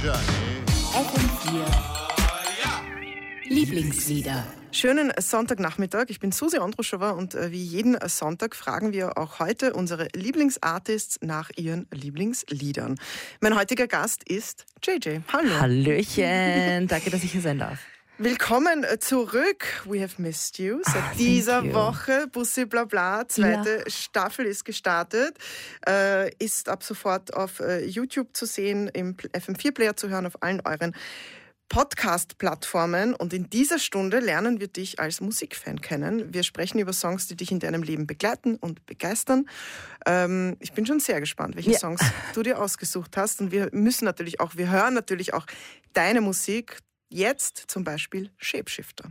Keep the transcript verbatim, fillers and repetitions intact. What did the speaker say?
F M vier Lieblingslieder. Schönen Sonntagnachmittag, ich bin Susi Andruschowa und äh, wie jeden Sonntag fragen wir auch heute unsere Lieblingsartists nach ihren Lieblingsliedern. Mein heutiger Gast ist J J. Hallo. Hallöchen, danke, dass ich hier sein darf. Willkommen zurück. We have missed you. Seit Ah, dieser you. Woche Bussi Blabla, zweite Ja. Staffel ist gestartet, äh, ist ab sofort auf äh, YouTube zu sehen, im F M vier Player zu hören, auf allen euren Podcast-Plattformen, und in dieser Stunde lernen wir dich als Musikfan kennen. Wir sprechen über Songs, die dich in deinem Leben begleiten und begeistern. Ähm, ich bin schon sehr gespannt, welche Ja. Songs du dir ausgesucht hast, und wir müssen natürlich auch, wir hören natürlich auch deine Musik. Jetzt zum Beispiel Shapeshifter.